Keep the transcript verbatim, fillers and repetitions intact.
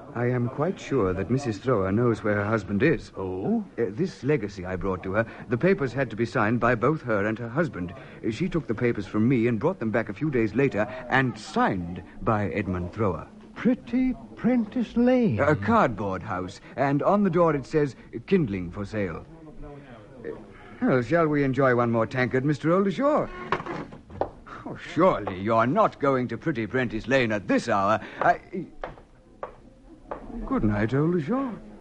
I am quite sure that Missus Thrower knows where her husband is. Oh? Uh, this legacy I brought to her, the papers had to be signed by both her and her husband. Uh, she took the papers from me and brought them back a few days later and signed by Edmund Thrower. Pretty Prentice Lane. A cardboard house, and on the door it says, kindling for sale. Uh, well, shall we enjoy one more tankard, Mister Oldershaw? Oh, surely you're not going to Pretty Prentice Lane at this hour. I... Good night, Oldershaw.